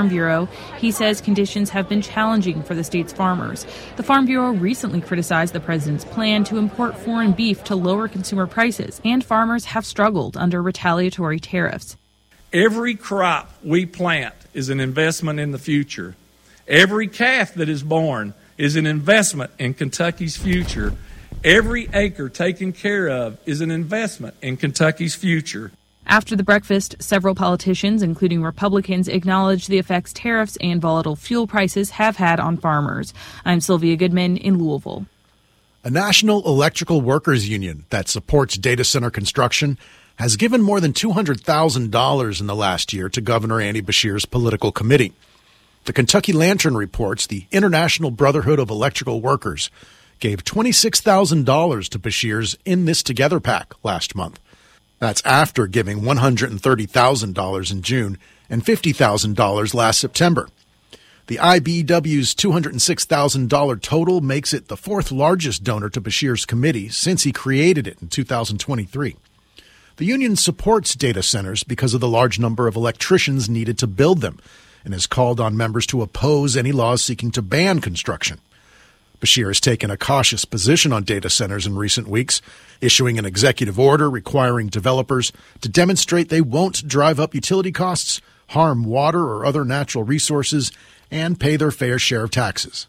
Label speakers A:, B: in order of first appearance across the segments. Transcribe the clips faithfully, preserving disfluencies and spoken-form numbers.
A: Farm Bureau. He says conditions have been challenging for the state's farmers. The Farm Bureau recently criticized the president's plan to import foreign beef to lower consumer prices, and farmers have struggled under retaliatory tariffs.
B: Every crop we plant is an investment in the future. Every calf that is born is an investment in Kentucky's future. Every acre taken care of is an investment in Kentucky's future.
A: After the breakfast, several politicians, including Republicans, acknowledged the effects tariffs and volatile fuel prices have had on farmers. I'm Sylvia Goodman in Louisville.
C: A national electrical workers union that supports data center construction has given more than two hundred thousand dollars in the last year to Governor Andy Beshear's political committee. The Kentucky Lantern reports the International Brotherhood of Electrical Workers gave twenty-six thousand dollars to Beshear's In This Together PAC last month. That's after giving one hundred thirty thousand dollars in June and fifty thousand dollars last September. The I B E W's two hundred six thousand dollars total makes it the fourth largest donor to Beshear's committee since he created it in two thousand twenty-three. The union supports data centers because of the large number of electricians needed to build them and has called on members to oppose any laws seeking to ban construction. Beshear has taken a cautious position on data centers in recent weeks, issuing an executive order requiring developers to demonstrate they won't drive up utility costs, harm water or other natural resources, and pay their fair share of taxes.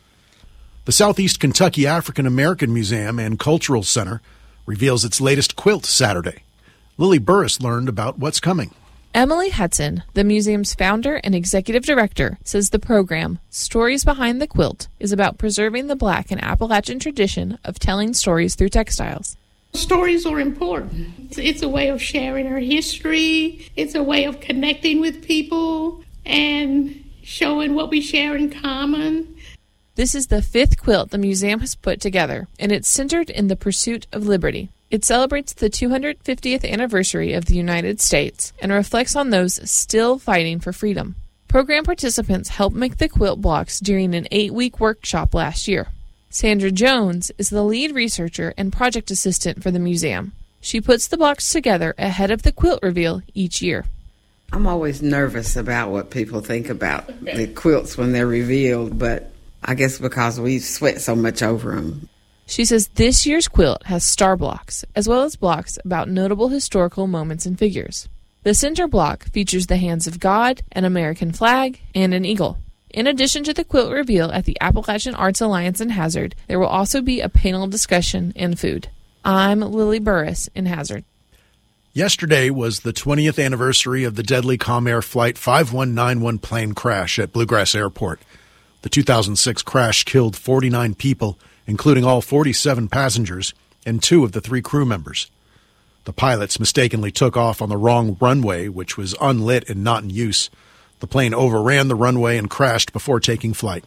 C: The Southeast Kentucky African American Museum and Cultural Center reveals its latest quilt Saturday. Lily Burris learned about what's coming.
D: Emily Hudson, the museum's founder and executive director, says the program, Stories Behind the Quilt, is about preserving the Black and Appalachian tradition of telling stories through textiles.
E: Stories are important. It's a way of sharing our history. It's a way of connecting with people and showing what we share in common.
D: This is the fifth quilt the museum has put together, and it's centered in the pursuit of liberty. It celebrates the two hundred fiftieth anniversary of the United States and reflects on those still fighting for freedom. Program participants helped make the quilt blocks during an eight-week workshop last year. Sandra Jones is the lead researcher and project assistant for the museum. She puts the blocks together ahead of the quilt reveal each year.
F: I'm always nervous about what people think about the quilts when they're revealed, but I guess because we sweat so much over them.
D: She says this year's quilt has star blocks, as well as blocks about notable historical moments and figures. The center block features the hands of God, an American flag, and an eagle. In addition to the quilt reveal at the Appalachian Arts Alliance in Hazard, there will also be a panel discussion and food. I'm Lily Burris in Hazard.
C: Yesterday was the twentieth anniversary of the deadly Comair Flight five one nine one plane crash at Bluegrass Airport. The two thousand six crash killed forty-nine people, including all forty-seven passengers and two of the three crew members. The pilots mistakenly took off on the wrong runway, which was unlit and not in use. The plane overran the runway and crashed before taking flight.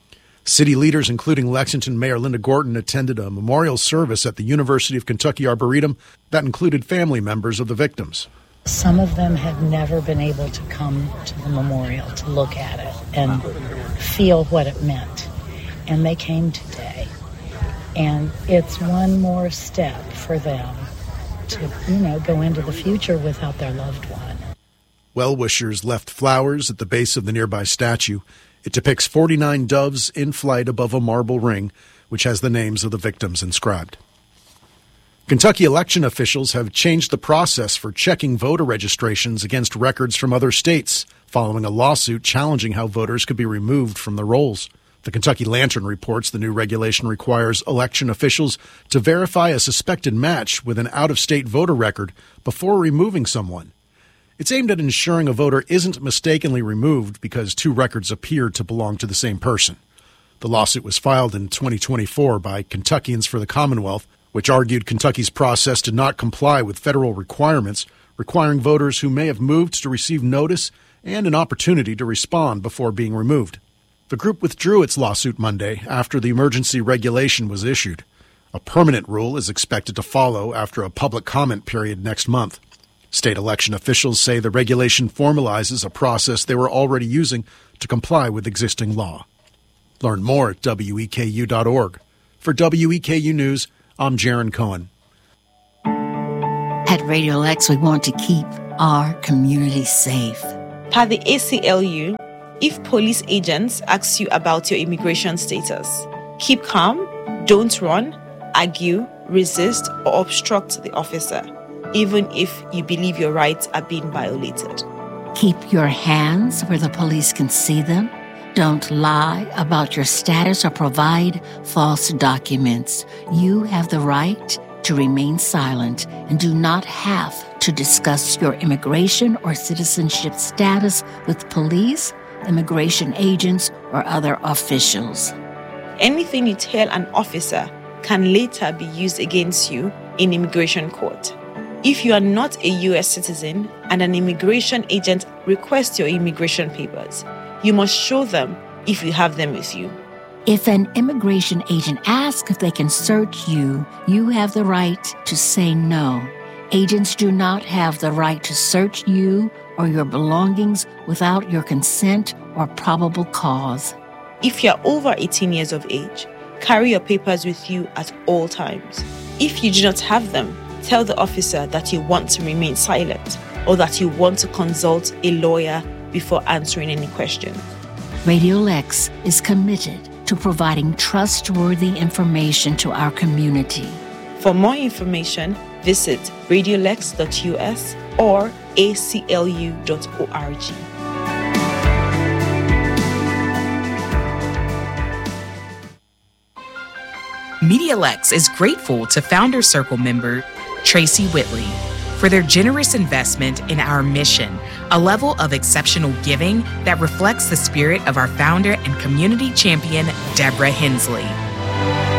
C: City leaders, including Lexington Mayor Linda Gorton, attended a memorial service at the University of Kentucky Arboretum that included family members of the victims.
G: Some of them had never been able to come to the memorial to look at it and feel what it meant. And they came today. And it's one more step for them to, you know, go into the future without their loved one.
C: Well-wishers left flowers at the base of the nearby statue. It depicts forty-nine doves in flight above a marble ring, which has the names of the victims inscribed. Kentucky election officials have changed the process for checking voter registrations against records from other states, following a lawsuit challenging how voters could be removed from the rolls. The Kentucky Lantern reports the new regulation requires election officials to verify a suspected match with an out-of-state voter record before removing someone. It's aimed at ensuring a voter isn't mistakenly removed because two records appear to belong to the same person. The lawsuit was filed in twenty twenty-four by Kentuckians for the Commonwealth, which argued Kentucky's process did not comply with federal requirements, requiring voters who may have moved to receive notice and an opportunity to respond before being removed. The group withdrew its lawsuit Monday after the emergency regulation was issued. A permanent rule is expected to follow after a public comment period next month. State election officials say the regulation formalizes a process they were already using to comply with existing law. Learn more at W E K U dot org. For W E K U News, I'm Jaron Cohen.
H: At Radio X, we want to keep our community safe.
I: Par the A C L U,
H: If police agents ask you about your immigration status, keep calm, don't run, argue, resist, or obstruct the officer, even if you believe your rights are being violated.
I: Keep your hands where the police can see them. Don't lie about your status or provide false documents. You have the right to remain silent and do not have to discuss your immigration or citizenship status with police, immigration agents, or other officials.
H: Anything you tell an officer can later be used against you in immigration court. If you are not a U S citizen and an immigration agent requests your immigration papers, you must show them if you have them with you.
I: If an immigration agent asks if they can search you, you have the right to say no. Agents do not have the right to search you or your belongings without your consent or probable cause.
H: If you are over eighteen years of age, carry your papers with you at all times. If you do not have them, tell the officer that you want to remain silent or that you want to consult a lawyer before answering any questions.
I: Radio Lex is committed to providing trustworthy information to our community.
H: For more information, visit radiolex dot U S or A C L U dot org.
J: MediaLex is grateful to Founder Circle member Tracy Whitley for their generous investment in our mission, a level of exceptional giving that reflects the spirit of our founder and community champion, Deborah Hensley.